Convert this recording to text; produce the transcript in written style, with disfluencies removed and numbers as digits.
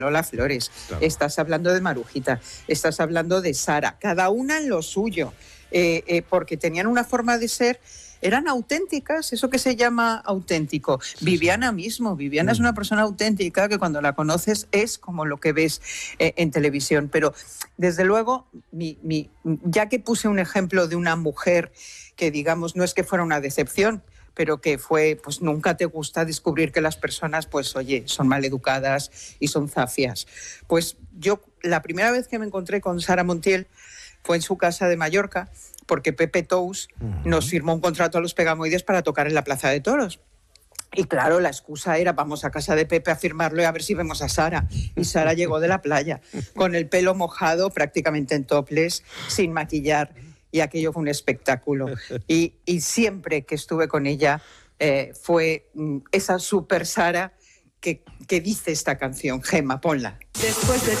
Lola Flores, Claro. estás hablando de Marujita, estás hablando de Sara, cada una en lo suyo, porque tenían una forma de ser, eran auténticas, eso que se llama auténtico. Viviana mismo, Viviana es una persona auténtica que cuando la conoces es como lo que ves en televisión, pero desde luego, ya que puse un ejemplo de una mujer que digamos no es que fuera una decepción, pero que fue, pues nunca te gusta descubrir que las personas, pues oye, son maleducadas y son zafias. Pues yo, la primera vez que me encontré con Sara Montiel fue en su casa de Mallorca, porque Pepe Tous nos firmó un contrato a los Pegamoides para tocar en la Plaza de Toros. Y claro, la excusa era, vamos a casa de Pepe a firmarlo y a ver si vemos a Sara. Y Sara llegó de la playa, con el pelo mojado, prácticamente en topless, sin maquillar, y aquello fue un espectáculo. Y siempre que estuve con ella fue esa super Sara que dice esta canción. Gemma, ponla. Después de